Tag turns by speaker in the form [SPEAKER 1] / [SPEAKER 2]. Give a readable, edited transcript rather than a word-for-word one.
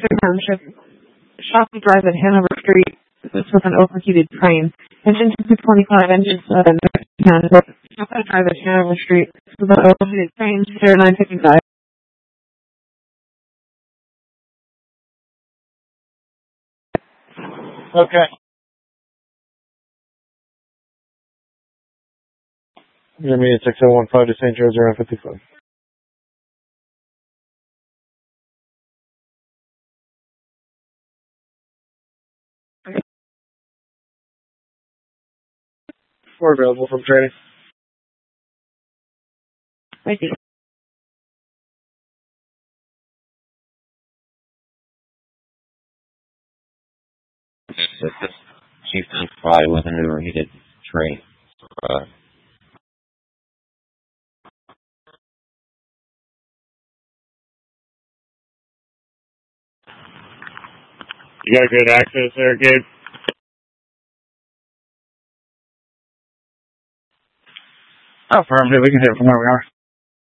[SPEAKER 1] Township, Shoppy Drive at Hanover Street. This was an overheated train. Engine 225, engine 7, Shoppy Drive at Hanover Street. This was an overheated train, 0955.
[SPEAKER 2] Okay. Intermediate 6015 to St. Joe's around 55. We're available from training.
[SPEAKER 1] I see.
[SPEAKER 3] Chief 25 with an overheated train.
[SPEAKER 2] You got good access there, Gabe?
[SPEAKER 4] Affirmative. We can hit it from where we are.